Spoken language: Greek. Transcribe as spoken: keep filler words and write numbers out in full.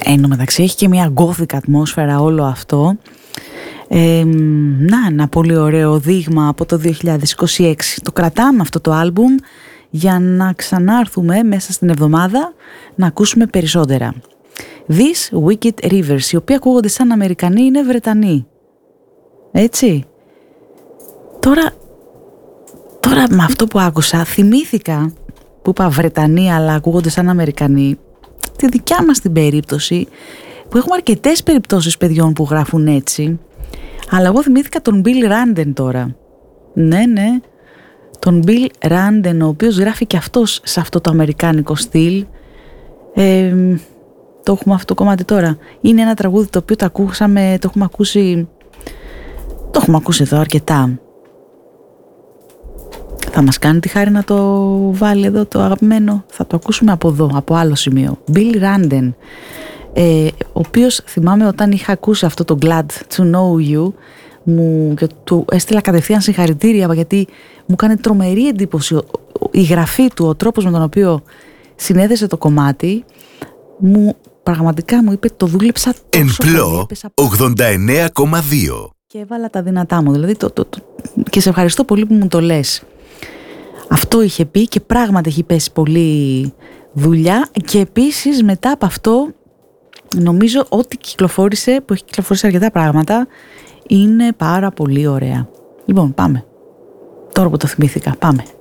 Εν τω μεταξύ έχει και μια gothic ατμόσφαιρα όλο αυτό. Ε, να, ένα πολύ ωραίο δείγμα από το δύο χιλιάδες είκοσι έξι. Το κρατάμε αυτό το άλμπουμ για να ξανάρθουμε μέσα στην εβδομάδα να ακούσουμε περισσότερα. These Wicked Rivers, οι οποίοι ακούγονται σαν Αμερικανοί, είναι Βρετανοί. Έτσι. Τώρα, τώρα με αυτό που άκουσα θυμήθηκα, που είπα Βρετανοί αλλά ακούγονται σαν Αμερικανοί, τη δικιά μας την περίπτωση, που έχουμε αρκετές περιπτώσεις παιδιών που γράφουν έτσι. Αλλά εγώ θυμήθηκα τον Bill Randen τώρα. Ναι, ναι. Τον Bill Randen, ο οποίος γράφει και αυτός σε αυτό το αμερικάνικο στυλ. Ε, το έχουμε αυτό το κομμάτι τώρα. Είναι ένα τραγούδι το οποίο το ακούσαμε, το έχουμε ακούσει, το έχουμε ακούσει εδώ αρκετά. Θα μας κάνει τη χάρη να το βάλει εδώ το αγαπημένο. Θα το ακούσουμε από εδώ, από άλλο σημείο. Bill Randen, ε, ο οποίος θυμάμαι όταν είχα ακούσει αυτό το Glad to Know You, μου, και του έστειλα κατευθείαν συγχαρητήρια, γιατί μου κάνει τρομερή εντύπωση η γραφή του, ο τρόπος με τον οποίο συνέδεσε το κομμάτι. Μου, πραγματικά μου είπε το δούλεψα τόσο πολύ. Εμπλό ογδόντα εννέα κόμμα δύο. Και έβαλα τα δυνατά μου, δηλαδή το, το, το, και σε ευχαριστώ πολύ που μου το λες. Αυτό είχε πει και πράγματι έχει πέσει πολύ δουλειά, και επίσης μετά από αυτό νομίζω ότι κυκλοφόρησε, που έχει κυκλοφορήσει αρκετά πράγματα, είναι πάρα πολύ ωραία. Λοιπόν, πάμε. Τώρα που το θυμήθηκα, πάμε.